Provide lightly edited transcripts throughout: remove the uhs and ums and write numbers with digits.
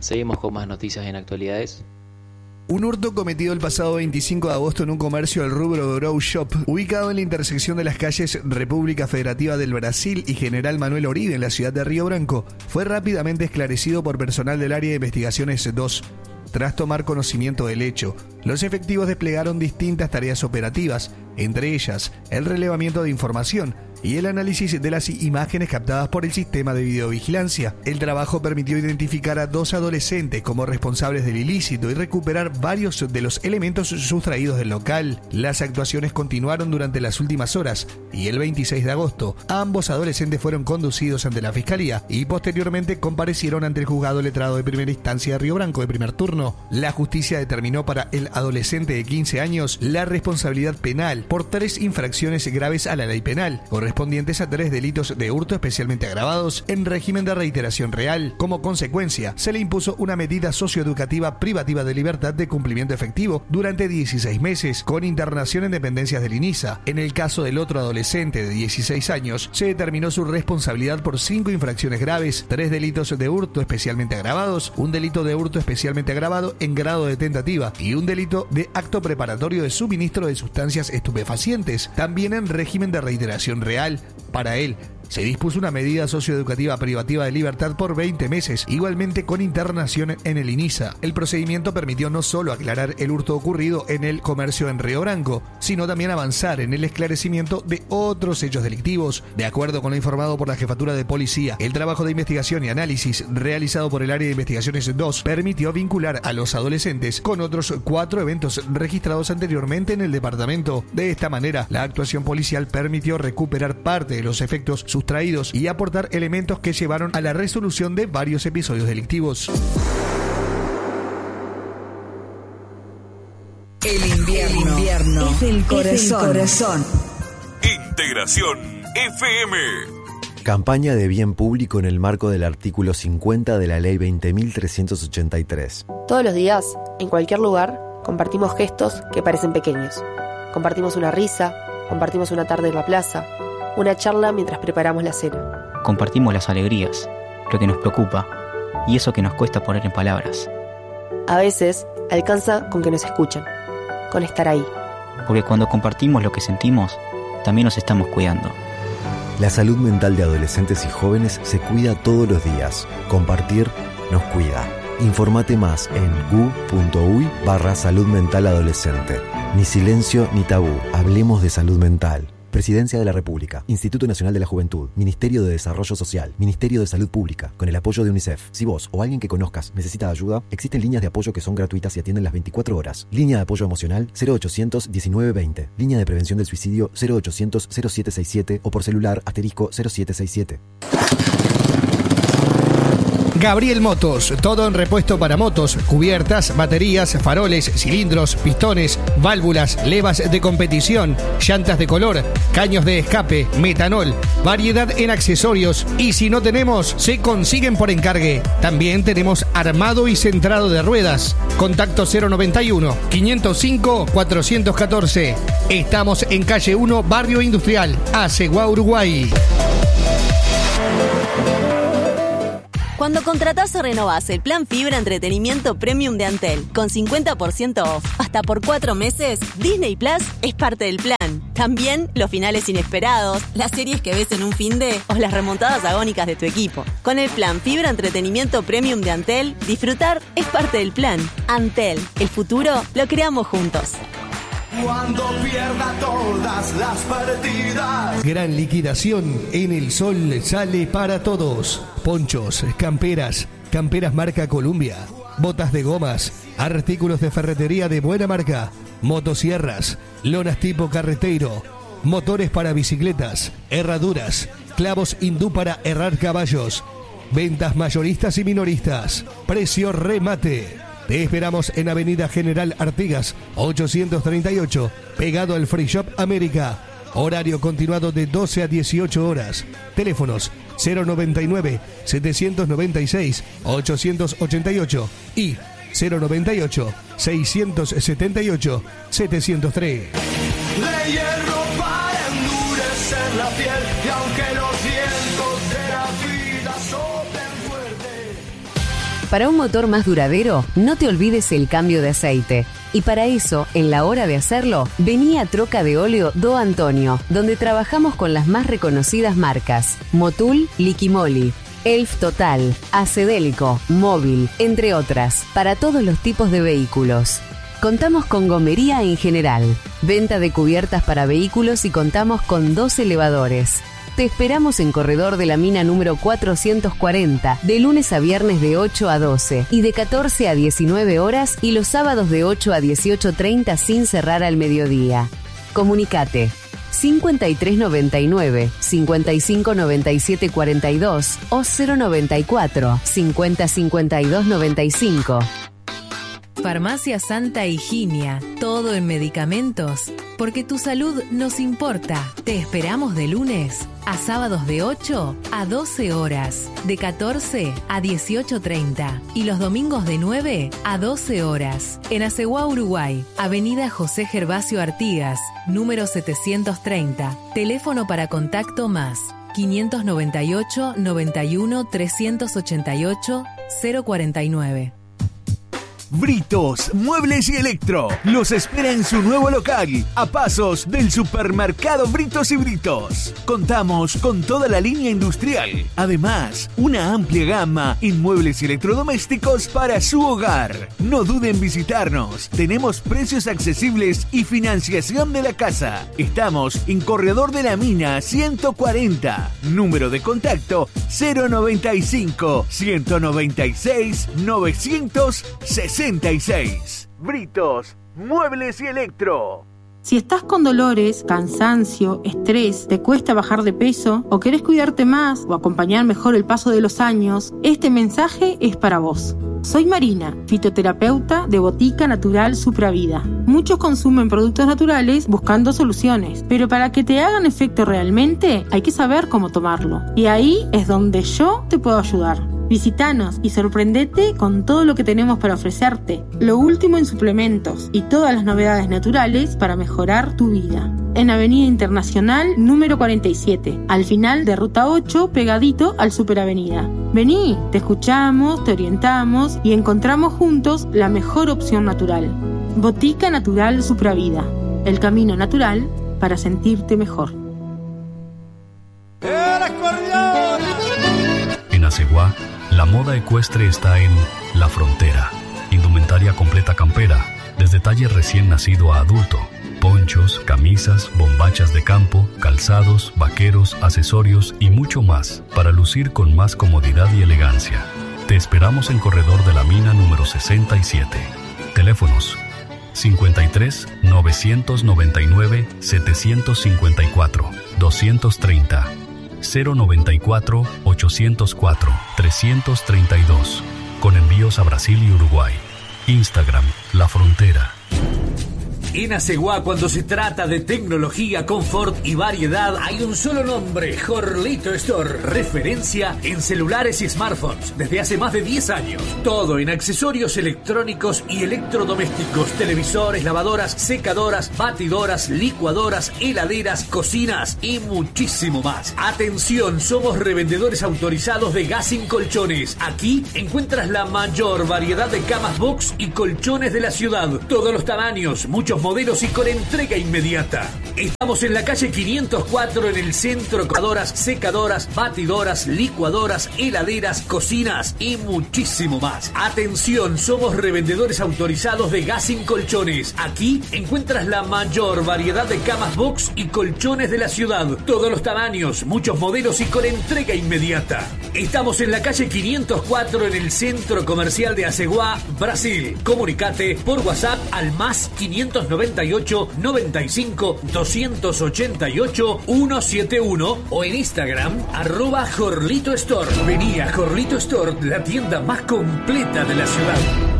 Seguimos con más noticias en actualidades. Un hurto cometido el pasado 25 de agosto en un comercio del rubro Grow Shop, ubicado en la intersección de las calles República Federativa del Brasil y General Manuel Oribe en la ciudad de Río Branco, fue rápidamente esclarecido por personal del área de investigaciones 2. Tras tomar conocimiento del hecho, los efectivos desplegaron distintas tareas operativas, entre ellas el relevamiento de información y el análisis de las imágenes captadas por el sistema de videovigilancia. El trabajo permitió identificar a 2 adolescentes como responsables del ilícito y recuperar varios de los elementos sustraídos del local. Las actuaciones continuaron durante las últimas horas y el 26 de agosto, ambos adolescentes fueron conducidos ante la fiscalía y posteriormente comparecieron ante el juzgado letrado de primera instancia de Río Branco de primer turno. La justicia determinó para el adolescente de 15 años la responsabilidad penal por 3 infracciones graves a la ley penal, correspondientes a 3 delitos de hurto especialmente agravados en régimen de reiteración real. Como consecuencia, se le impuso una medida socioeducativa privativa de libertad de cumplimiento efectivo durante 16 meses, con internación en dependencias del INISA. En el caso del otro adolescente de 16 años, se determinó su responsabilidad por 5 infracciones graves, 3 delitos de hurto especialmente agravados, un delito de hurto especialmente agravado en grado de tentativa y un delito de acto preparatorio de suministro de sustancias estupefacientes, también en régimen de reiteración real. Para él, se dispuso una medida socioeducativa privativa de libertad por 20 meses, igualmente con internación en el INISA. El procedimiento permitió no solo aclarar el hurto ocurrido en el comercio en Río Branco, sino también avanzar en el esclarecimiento de otros hechos delictivos. De acuerdo con lo informado por la Jefatura de Policía, el trabajo de investigación y análisis realizado por el área de investigaciones 2 permitió vincular a los adolescentes con otros 4 eventos registrados anteriormente en el departamento. De esta manera, la actuación policial permitió recuperar parte de los efectos sustraídos y aportar elementos que llevaron a la resolución de varios episodios delictivos. El invierno es el corazón. Integración FM. Campaña de bien público en el marco del artículo 50 de la Ley 20.383. Todos los días, en cualquier lugar, compartimos gestos que parecen pequeños. Compartimos una risa, compartimos una tarde en la plaza, una charla mientras preparamos la cena. Compartimos las alegrías, lo que nos preocupa y eso que nos cuesta poner en palabras. A veces, alcanza con que nos escuchen, con estar ahí. Porque cuando compartimos lo que sentimos, también nos estamos cuidando. La salud mental de adolescentes y jóvenes se cuida todos los días. Compartir nos cuida. Informate más en gu.uy/salud mental adolescente. Ni silencio ni tabú. Hablemos de salud mental. Presidencia de la República, Instituto Nacional de la Juventud, Ministerio de Desarrollo Social, Ministerio de Salud Pública, con el apoyo de UNICEF. Si vos o alguien que conozcas necesita ayuda, existen líneas de apoyo que son gratuitas y atienden las 24 horas. Línea de apoyo emocional 0800 1920. Línea de prevención del suicidio 0800 0767 o por celular *0767. Gabriel Motos, todo en repuesto para motos, cubiertas, baterías, faroles, cilindros, pistones, válvulas, levas de competición, llantas de color, caños de escape, metanol, variedad en accesorios y si no tenemos, se consiguen por encargue. También tenemos armado y centrado de ruedas. Contacto 091 505 414. Estamos en calle 1, Barrio Industrial, Aceguá, Uruguay. Cuando contratás o renovás el plan Fibra Entretenimiento Premium de Antel con 50% off hasta por 4 meses, Disney Plus es parte del plan. También los finales inesperados, las series que ves en un finde o las remontadas agónicas de tu equipo. Con el plan Fibra Entretenimiento Premium de Antel, disfrutar es parte del plan. Antel, el futuro lo creamos juntos. Cuando pierda todas las partidas. Gran liquidación en El Sol sale para todos. Ponchos, camperas marca Columbia, botas de gomas, artículos de ferretería de buena marca, motosierras, lonas tipo carretero, motores para bicicletas, herraduras, clavos hindú para herrar caballos, ventas mayoristas y minoristas, precio remate. Te esperamos en Avenida General Artigas, 838, pegado al Free Shop América. Horario continuado de 12 a 18 horas. Teléfonos 099-796-888 y 098-678-703. De hierro para endurecer la piel y aunque los vientos de la vida soplen fuerte. Para un motor más duradero, no te olvides el cambio de aceite. Y para eso, en la hora de hacerlo, vení a Troca de Óleo Do Antonio, donde trabajamos con las más reconocidas marcas: Motul, Liquimoli, Elf Total, Acedelco, Móvil, entre otras, para todos los tipos de vehículos. Contamos con gomería en general, venta de cubiertas para vehículos y contamos con 2 elevadores. Te esperamos en Corredor de la Mina número 440, de lunes a viernes de 8 a 12 y de 14 a 19 horas y los sábados de 8 a 18:30 sin cerrar al mediodía. Comunicate 5399 5597 42 o 094 50 52 95. Farmacia Santa Higinia, todo en medicamentos, porque tu salud nos importa. Te esperamos de lunes a sábados de 8 a 12 horas, de 14 a 18:30 y los domingos de 9 a 12 horas. En Aceguá, Uruguay, Avenida José Gervasio Artigas, número 730. Teléfono para contacto más 598 91 388 049. Britos, Muebles y Electro los espera en su nuevo local, a pasos del supermercado Britos y Britos. Contamos con toda la línea industrial. Además, una amplia gama en muebles y electrodomésticos para su hogar. No duden en visitarnos. Tenemos precios accesibles y financiación de la casa. Estamos en Corredor de la Mina 140. Número de contacto 095 196 966. Britos, Muebles y Electro. Si estás con dolores, cansancio, estrés, te cuesta bajar de peso o querés cuidarte más o acompañar mejor el paso de los años, este mensaje es para vos. Soy Marina, fitoterapeuta de Botica Natural Supravida. Muchos consumen productos naturales buscando soluciones, pero para que te hagan efecto realmente hay que saber cómo tomarlo. Y ahí es donde yo te puedo ayudar. Visítanos y sorprendete con todo lo que tenemos para ofrecerte, lo último en suplementos y todas las novedades naturales para mejorar tu vida. En Avenida Internacional número 47, al final de Ruta 8, pegadito al Superavenida. Vení, te escuchamos, te orientamos y encontramos juntos la mejor opción natural. Botica Natural Supravida, el camino natural para sentirte mejor. En Aceguá, la moda ecuestre está en La Frontera. Indumentaria completa campera, desde talle recién nacido a adulto. Ponchos, camisas, bombachas de campo, calzados, vaqueros, accesorios y mucho más para lucir con más comodidad y elegancia. Te esperamos en Corredor de la Mina número 67. Teléfonos 53 999 754 230 094 804 332, con envíos a Brasil y Uruguay. Instagram, La Frontera. En Aceguá, cuando se trata de tecnología, confort y variedad, hay un solo nombre: Jorlito Store. Referencia en celulares y smartphones desde hace más de 10 años. Todo en accesorios electrónicos y electrodomésticos: televisores, lavadoras, secadoras, batidoras, licuadoras, heladeras, cocinas y muchísimo más. Atención, somos revendedores autorizados de Gassin Colchones. Aquí encuentras la mayor variedad de camas box y colchones de la ciudad. Todos los tamaños, muchos modelos y con entrega inmediata. Estamos en la calle 504 en el centro. Lavadoras, secadoras, batidoras, licuadoras, heladeras, cocinas y muchísimo más. Atención, somos revendedores autorizados de Gassin Colchones. Aquí encuentras la mayor variedad de camas box y colchones de la ciudad. Todos los tamaños, muchos modelos y con entrega inmediata. Estamos en la calle 504 en el centro comercial de Aceguá, Brasil. Comunicate por WhatsApp al más 598 95 288 171 o en Instagram @Jorlito Store. Vení a Jorlito Store, la tienda más completa de la ciudad.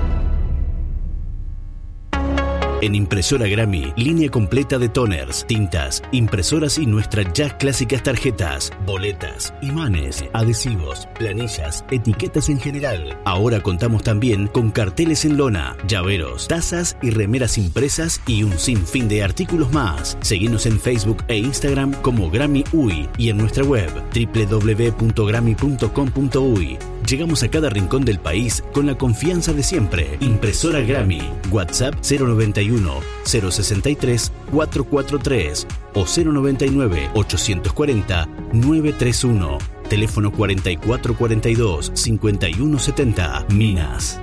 En Impresora Grammy, línea completa de toners, tintas, impresoras y nuestras ya clásicas tarjetas, boletas, imanes, adhesivos, planillas, etiquetas en general. Ahora contamos también con carteles en lona, llaveros, tazas y remeras impresas y un sinfín de artículos más. Seguinos en Facebook e Instagram como Grammy UI y en nuestra web www.grammy.com.uy. Llegamos a cada rincón del país con la confianza de siempre. Impresora Grammy. WhatsApp 091 063 443 o 099 840 931. Teléfono 4442 5170. Minas.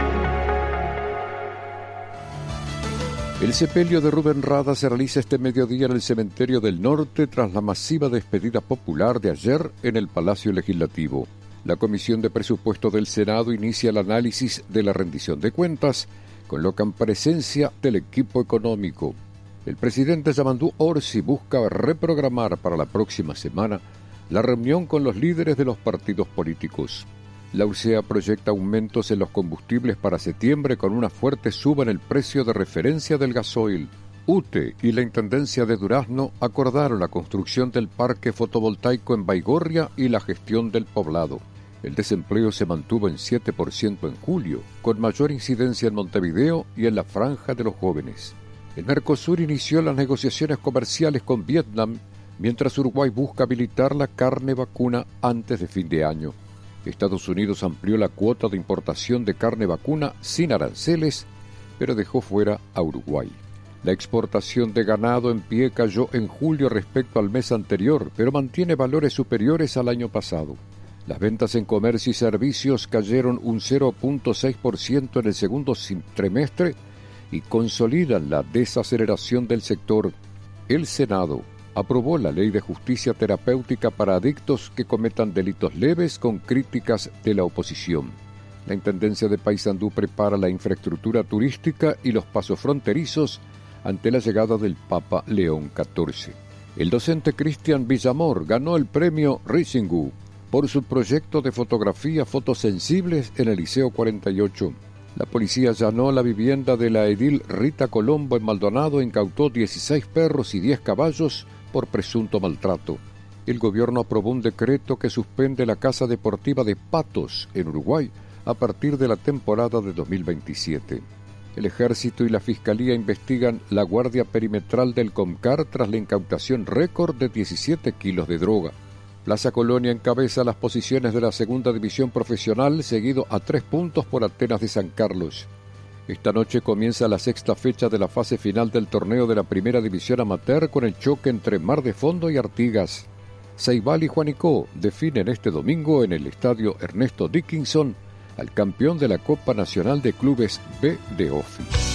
El sepelio de Rubén Rada se realiza este mediodía en el Cementerio del Norte tras la masiva despedida popular de ayer en el Palacio Legislativo. La Comisión de Presupuesto del Senado inicia el análisis de la rendición de cuentas con la comparecencia del equipo económico. El presidente Yamandú Orsi busca reprogramar para la próxima semana la reunión con los líderes de los partidos políticos. La UCEA proyecta aumentos en los combustibles para septiembre con una fuerte suba en el precio de referencia del gasoil. UTE y la Intendencia de Durazno acordaron la construcción del parque fotovoltaico en Baigorria y la gestión del poblado. El desempleo se mantuvo en 7% en julio, con mayor incidencia en Montevideo y en la franja de los jóvenes. El Mercosur inició las negociaciones comerciales con Vietnam, mientras Uruguay busca habilitar la carne vacuna antes de fin de año. Estados Unidos amplió la cuota de importación de carne vacuna sin aranceles, pero dejó fuera a Uruguay. La exportación de ganado en pie cayó en julio respecto al mes anterior, pero mantiene valores superiores al año pasado. Las ventas en comercio y servicios cayeron un 0.6% en el segundo trimestre y consolidan la desaceleración del sector. El Senado aprobó la Ley de Justicia Terapéutica para adictos que cometan delitos leves con críticas de la oposición. La Intendencia de Paysandú prepara la infraestructura turística y los pasos fronterizos ante la llegada del Papa León XIV. El docente Cristian Villamor ganó el premio Risingú por su proyecto de fotografía fotosensibles en el Liceo 48. La policía allanó la vivienda de la edil Rita Colombo en Maldonado e incautó 16 perros y 10 caballos por presunto maltrato. El gobierno aprobó un decreto que suspende la Casa Deportiva de Patos en Uruguay a partir de la temporada de 2027. El Ejército y la Fiscalía investigan la guardia perimetral del Comcar tras la incautación récord de 17 kilos de droga. Plaza Colonia encabeza las posiciones de la segunda división profesional, seguido a 3 puntos por Atenas de San Carlos. Esta noche comienza la sexta fecha de la fase final del torneo de la primera división amateur con el choque entre Mar de Fondo y Artigas. Ceibal y Juanico definen este domingo en el estadio Ernesto Dickinson al campeón de la Copa Nacional de Clubes B de OFI.